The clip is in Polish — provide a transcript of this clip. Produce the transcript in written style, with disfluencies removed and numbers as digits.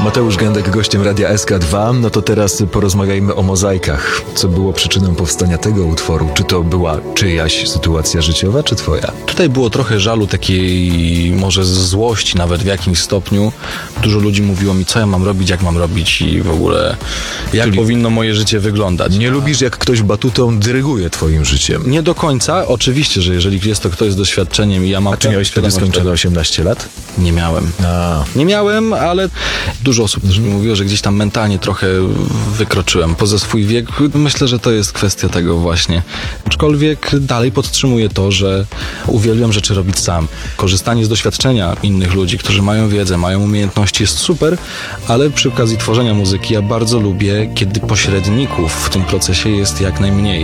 Mateusz Gędek, gościem Radia SK2. No to teraz porozmawiajmy o Mozaikach. Co było przyczyną powstania tego utworu? Czy to była czyjaś sytuacja życiowa, czy twoja? Tutaj było trochę żalu, takiej może złości nawet w jakimś stopniu. Dużo ludzi mówiło mi, co ja mam robić, jak mam robić i w ogóle jak powinno moje życie wyglądać. Nie lubisz, jak ktoś batutą dyryguje twoim życiem? Nie do końca. Oczywiście, że jeżeli jest to ktoś z doświadczeniem i ja mam... A czy miałeś wtedy skończone 18 lat? Nie miałem. Nie miałem, ale dużo osób też mi mówiło, że gdzieś tam mentalnie trochę wykroczyłem poza swój wiek. Myślę, że to jest kwestia tego właśnie. Aczkolwiek dalej podtrzymuję to, że uwielbiam rzeczy robić sam. Korzystanie z doświadczenia innych ludzi, którzy mają wiedzę, mają umiejętności jest super, ale przy okazji tworzenia muzyki ja bardzo lubię, kiedy pośredników w tym procesie jest jak najmniej.